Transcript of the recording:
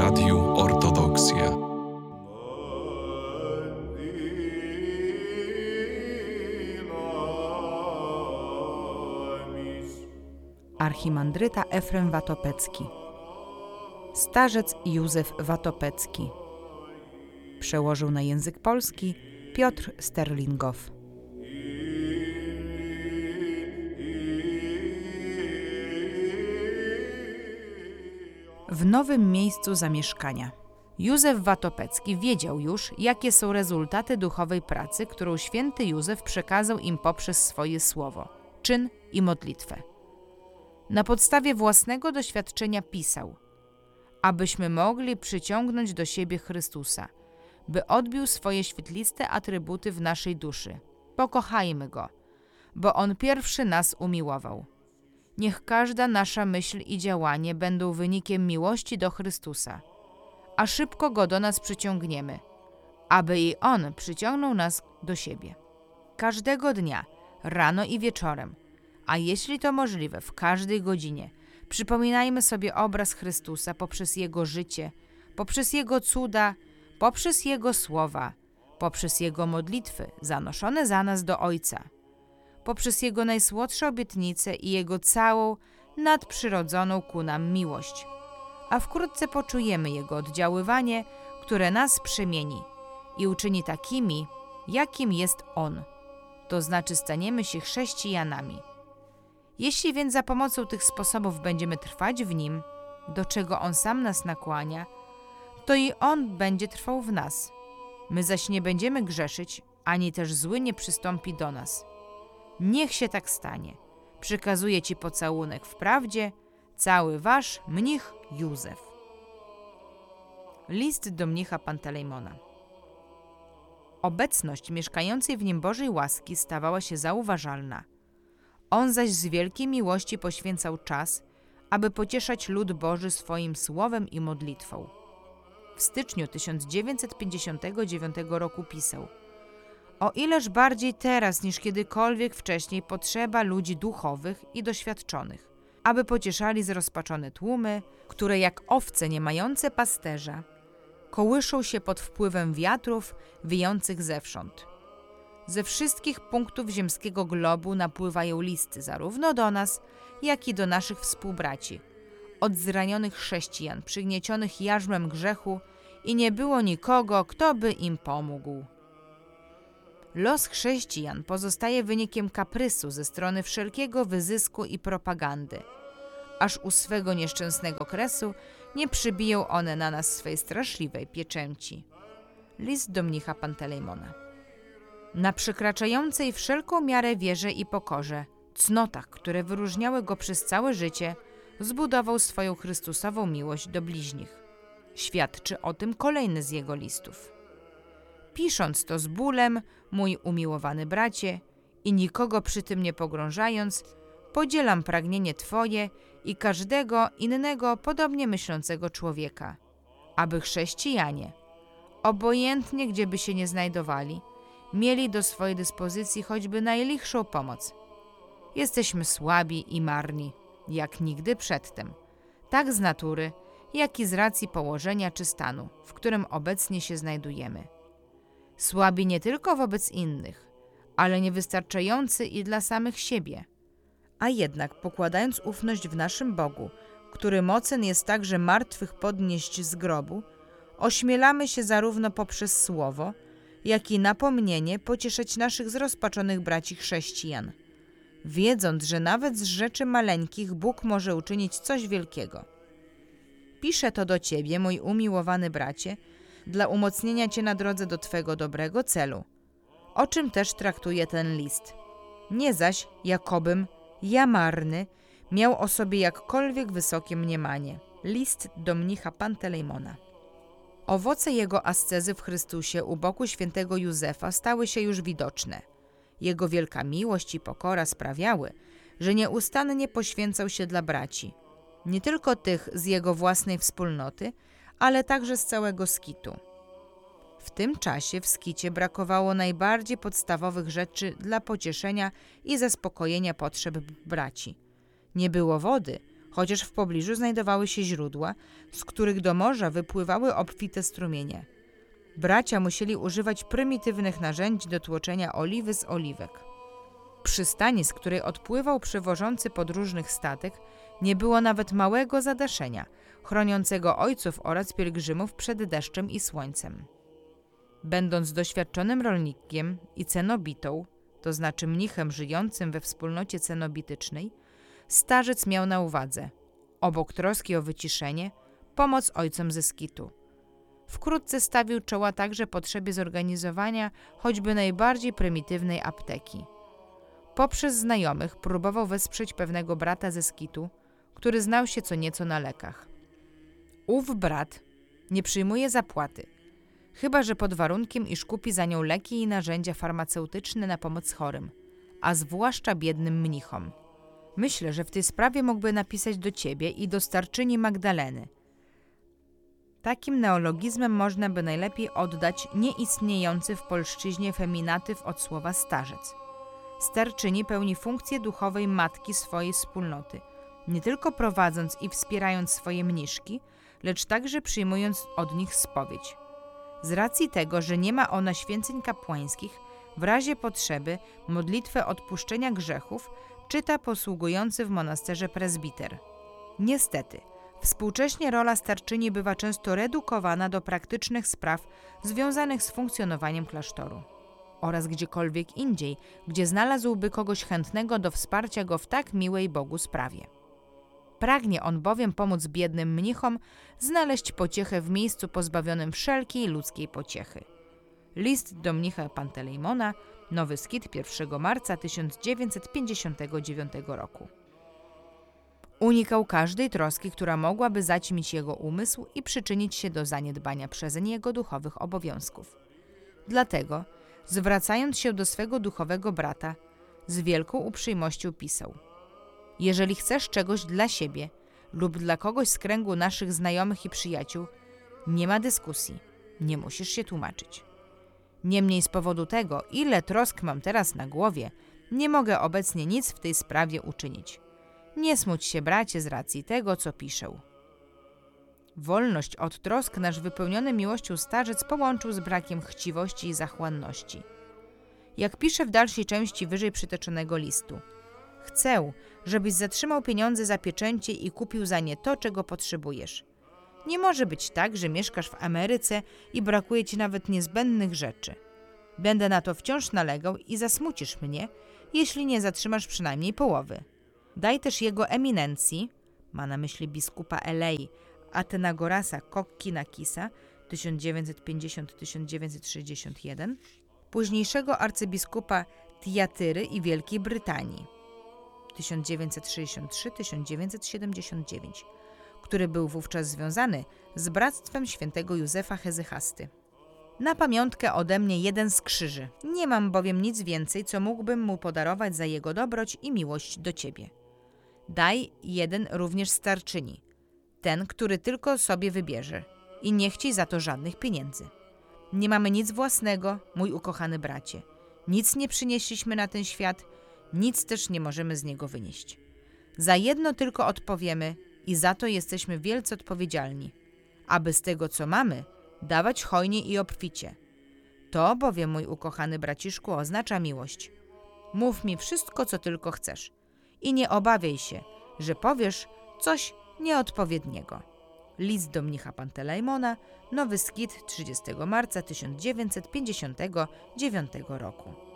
Radiu Ortodoksja. Archimandryta Efrem Watopecki. Starzec Józef Watopecki. Przełożył na język polski Piotr Sterlingow. W nowym miejscu zamieszkania. Józef Watopecki wiedział już, jakie są rezultaty duchowej pracy, którą święty Józef przekazał im poprzez swoje słowo, czyn i modlitwę. Na podstawie własnego doświadczenia pisał: abyśmy mogli przyciągnąć do siebie Chrystusa, by odbił swoje świetliste atrybuty w naszej duszy. Pokochajmy Go, bo On pierwszy nas umiłował. Niech każda nasza myśl i działanie będą wynikiem miłości do Chrystusa, a szybko Go do nas przyciągniemy, aby i On przyciągnął nas do siebie. Każdego dnia, rano i wieczorem, a jeśli to możliwe, w każdej godzinie, przypominajmy sobie obraz Chrystusa poprzez Jego życie, poprzez Jego cuda, poprzez Jego słowa, poprzez Jego modlitwy zanoszone za nas do Ojca, poprzez Jego najsłodsze obietnice i Jego całą, nadprzyrodzoną ku nam miłość. A wkrótce poczujemy Jego oddziaływanie, które nas przemieni i uczyni takimi, jakim jest On. To znaczy staniemy się chrześcijanami. Jeśli więc za pomocą tych sposobów będziemy trwać w Nim, do czego On sam nas nakłania, to i On będzie trwał w nas. My zaś nie będziemy grzeszyć, ani też zły nie przystąpi do nas. Niech się tak stanie. Przekazuję Ci pocałunek w prawdzie, cały Wasz mnich Józef. List do mnicha Pantelejmona. Obecność mieszkającej w nim Bożej łaski stawała się zauważalna. On zaś z wielkiej miłości poświęcał czas, aby pocieszać lud Boży swoim słowem i modlitwą. W styczniu 1959 roku pisał: o ileż bardziej teraz niż kiedykolwiek wcześniej potrzeba ludzi duchowych i doświadczonych, aby pocieszali zrozpaczone tłumy, które jak owce nie mające pasterza kołyszą się pod wpływem wiatrów wiejących zewsząd. Ze wszystkich punktów ziemskiego globu napływają listy zarówno do nas, jak i do naszych współbraci, od zranionych chrześcijan przygniecionych jarzmem grzechu i nie było nikogo, kto by im pomógł. Los chrześcijan pozostaje wynikiem kaprysu ze strony wszelkiego wyzysku i propagandy, aż u swego nieszczęsnego kresu nie przybiją one na nas swej straszliwej pieczęci. List do mnicha Pantelejmona. Na przekraczającej wszelką miarę wierze i pokorze, cnotach, które wyróżniały go przez całe życie, zbudował swoją Chrystusową miłość do bliźnich. Świadczy o tym kolejny z jego listów. Pisząc to z bólem, mój umiłowany bracie, i nikogo przy tym nie pogrążając, podzielam pragnienie Twoje i każdego innego podobnie myślącego człowieka, aby chrześcijanie, obojętnie gdzieby się nie znajdowali, mieli do swojej dyspozycji choćby najlichszą pomoc. Jesteśmy słabi i marni, jak nigdy przedtem, tak z natury, jak i z racji położenia czy stanu, w którym obecnie się znajdujemy. Słabi nie tylko wobec innych, ale niewystarczający i dla samych siebie. A jednak pokładając ufność w naszym Bogu, który mocen jest także martwych podnieść z grobu, ośmielamy się zarówno poprzez słowo, jak i napomnienie pocieszać naszych zrozpaczonych braci chrześcijan, wiedząc, że nawet z rzeczy maleńkich Bóg może uczynić coś wielkiego. Piszę to do Ciebie, mój umiłowany bracie, dla umocnienia Cię na drodze do Twego dobrego celu, o czym też traktuje ten list. Nie zaś, jakobym ja marny miał o sobie jakkolwiek wysokie mniemanie. List do mnicha Pantelejmona. Owoce jego ascezy w Chrystusie u boku świętego Józefa stały się już widoczne. Jego wielka miłość i pokora sprawiały, że nieustannie poświęcał się dla braci, nie tylko tych z jego własnej wspólnoty, ale także z całego Skitu. W tym czasie w Skicie brakowało najbardziej podstawowych rzeczy dla pocieszenia i zaspokojenia potrzeb braci. Nie było wody, chociaż w pobliżu znajdowały się źródła, z których do morza wypływały obfite strumienie. Bracia musieli używać prymitywnych narzędzi do tłoczenia oliwy z oliwek. Przystani, z której odpływał przewożący podróżnych statek, nie było nawet małego zadaszenia, chroniącego ojców oraz pielgrzymów przed deszczem i słońcem. Będąc doświadczonym rolnikiem i cenobitą, to znaczy mnichem żyjącym we wspólnocie cenobitycznej, starzec miał na uwadze, obok troski o wyciszenie, pomoc ojcom ze Skitu. Wkrótce stawił czoła także potrzebie zorganizowania choćby najbardziej prymitywnej apteki. Poprzez znajomych próbował wesprzeć pewnego brata ze Skitu, który znał się co nieco na lekach. Ów brat nie przyjmuje zapłaty, chyba że pod warunkiem, iż kupi za nią leki i narzędzia farmaceutyczne na pomoc chorym, a zwłaszcza biednym mnichom. Myślę, że w tej sprawie mógłby napisać do ciebie i do starczyni Magdaleny. Takim neologizmem można by najlepiej oddać nieistniejący w polszczyźnie feminatyw od słowa starzec. Starczyni pełni funkcję duchowej matki swojej wspólnoty, nie tylko prowadząc i wspierając swoje mniszki, lecz także przyjmując od nich spowiedź. Z racji tego, że nie ma ona święceń kapłańskich, w razie potrzeby modlitwę odpuszczenia grzechów czyta posługujący w monasterze prezbiter. Niestety, współcześnie rola starczyni bywa często redukowana do praktycznych spraw związanych z funkcjonowaniem klasztoru oraz gdziekolwiek indziej, gdzie znalazłby kogoś chętnego do wsparcia go w tak miłej Bogu sprawie. Pragnie on bowiem pomóc biednym mnichom znaleźć pociechę w miejscu pozbawionym wszelkiej ludzkiej pociechy. List do mnicha Pantelejmona, Nowy Skit, 1 marca 1959 roku. Unikał każdej troski, która mogłaby zaćmić jego umysł i przyczynić się do zaniedbania przezeń jego duchowych obowiązków. Dlatego, zwracając się do swego duchowego brata, z wielką uprzejmością pisał: jeżeli chcesz czegoś dla siebie lub dla kogoś z kręgu naszych znajomych i przyjaciół, nie ma dyskusji, nie musisz się tłumaczyć. Niemniej z powodu tego, ile trosk mam teraz na głowie, nie mogę obecnie nic w tej sprawie uczynić. Nie smuć się, bracie, z racji tego, co piszę. Wolność od trosk nasz wypełniony miłością starzec połączył z brakiem chciwości i zachłanności. Jak pisze w dalszej części wyżej przytoczonego listu: chcę, żebyś zatrzymał pieniądze za pieczęcie i kupił za nie to, czego potrzebujesz. Nie może być tak, że mieszkasz w Ameryce i brakuje ci nawet niezbędnych rzeczy. Będę na to wciąż nalegał i zasmucisz mnie, jeśli nie zatrzymasz przynajmniej połowy. Daj też jego eminencji, ma na myśli biskupa Elei, Athenagorasa Kokkinakisa 1950-1961, późniejszego arcybiskupa Tiatyry i Wielkiej Brytanii 1963-1979, który był wówczas związany z Bractwem Świętego Józefa Hezychasty. Na pamiątkę ode mnie jeden z krzyży. Nie mam bowiem nic więcej, co mógłbym mu podarować za jego dobroć i miłość do ciebie. Daj jeden również starczyni, ten, który tylko sobie wybierze, i nie chciej za to żadnych pieniędzy. Nie mamy nic własnego, mój ukochany bracie. Nic nie przynieśliśmy na ten świat, nic też nie możemy z niego wynieść. Za jedno tylko odpowiemy i za to jesteśmy wielce odpowiedzialni, aby z tego, co mamy, dawać hojnie i obficie. To bowiem, mój ukochany braciszku, oznacza miłość. Mów mi wszystko, co tylko chcesz i nie obawiaj się, że powiesz coś nieodpowiedniego. List do mnicha Pantelejmona, Nowy Skit, 30 marca 1959 roku.